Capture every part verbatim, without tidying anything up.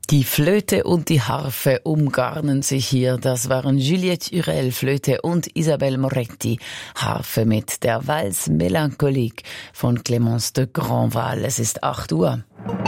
Die Flöte und die Harfe umgarnen sich hier. Das waren Juliette Hurel, Flöte, und Isabelle Moretti, Harfe, mit der Valse Mélancolique von Clémence de Grandval. Es ist acht Uhr.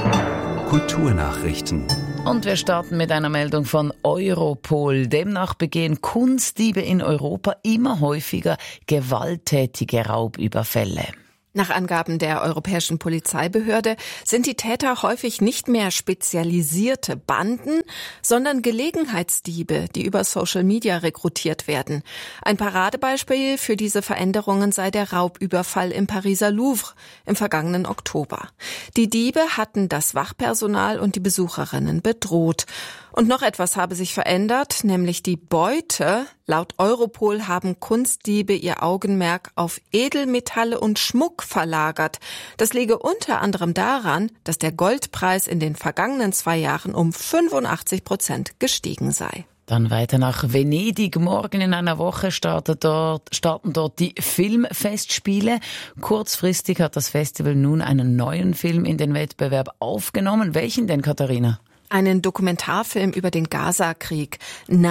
Kulturnachrichten. Und wir starten mit einer Meldung von Europol. Demnach begehen Kunstdiebe in Europa immer häufiger gewalttätige Raubüberfälle. Nach Angaben der Europäischen Polizeibehörde sind die Täter häufig nicht mehr spezialisierte Banden, sondern Gelegenheitsdiebe, die über Social Media rekrutiert werden. Ein Paradebeispiel für diese Veränderungen sei der Raubüberfall im Pariser Louvre im vergangenen Oktober. Die Diebe hatten das Wachpersonal und die Besucherinnen bedroht. Und noch etwas habe sich verändert, nämlich die Beute. Laut Europol haben Kunstdiebe ihr Augenmerk auf Edelmetalle und Schmuck verlagert. Das liege unter anderem daran, dass der Goldpreis in den vergangenen zwei Jahren um fünfundachtzig Prozent gestiegen sei. Dann weiter nach Venedig. Morgen in einer Woche startet dort, starten dort die Filmfestspiele. Kurzfristig hat das Festival nun einen neuen Film in den Wettbewerb aufgenommen. Welchen denn, Katharina? Einen Dokumentarfilm über den Gaza-Krieg.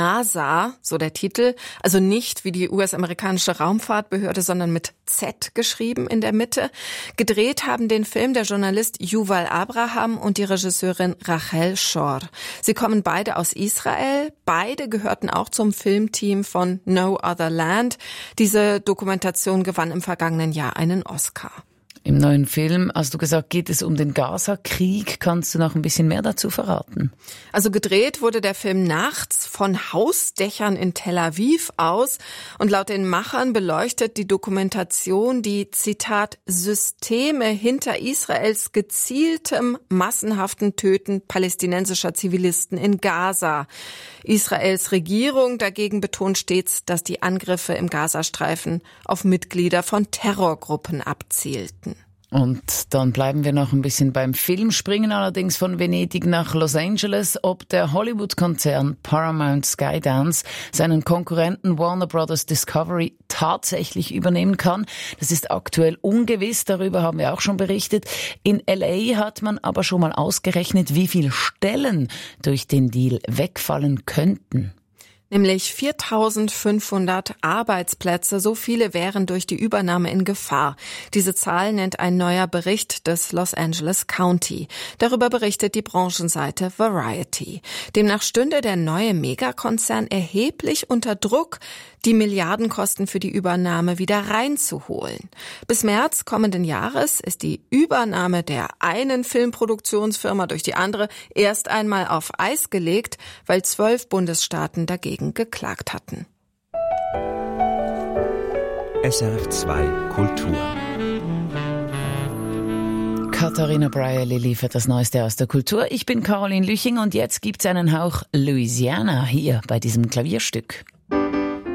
NASA, so der Titel, also nicht wie die U S-amerikanische Raumfahrtbehörde, sondern mit Z geschrieben in der Mitte. Gedreht haben den Film der Journalist Yuval Abraham und die Regisseurin Rachel Shor. Sie kommen beide aus Israel. Beide gehörten auch zum Filmteam von No Other Land. Diese Dokumentation gewann im vergangenen Jahr einen Oscar. Im neuen Film, hast du gesagt, geht es um den Gaza-Krieg. Kannst du noch ein bisschen mehr dazu verraten? Also gedreht wurde der Film nachts von Hausdächern in Tel Aviv aus. Und laut den Machern beleuchtet die Dokumentation die, Zitat, Systeme hinter Israels gezieltem, massenhaften Töten palästinensischer Zivilisten in Gaza. Israels Regierung dagegen betont stets, dass die Angriffe im Gazastreifen auf Mitglieder von Terrorgruppen abzielten. Und dann bleiben wir noch ein bisschen beim Film, springen allerdings von Venedig nach Los Angeles. Ob der Hollywood-Konzern Paramount Skydance seinen Konkurrenten Warner Brothers Discovery tatsächlich übernehmen kann, das ist aktuell ungewiss. Darüber haben wir auch schon berichtet. In L A hat man aber schon mal ausgerechnet, wie viele Stellen durch den Deal wegfallen könnten. Nämlich viertausendfünfhundert Arbeitsplätze, so viele wären durch die Übernahme in Gefahr. Diese Zahl nennt ein neuer Bericht des Los Angeles County. Darüber berichtet die Branchenseite Variety. Demnach stünde der neue Megakonzern erheblich unter Druck, die Milliardenkosten für die Übernahme wieder reinzuholen. Bis März kommenden Jahres ist die Übernahme der einen Filmproduktionsfirma durch die andere erst einmal auf Eis gelegt, weil zwölf Bundesstaaten dagegen geklagt hatten. S R F zwei Kultur. Katharina Brierly liefert das Neueste aus der Kultur. Ich bin Caroline Lüching und jetzt gibt's einen Hauch Louisiana hier bei diesem Klavierstück.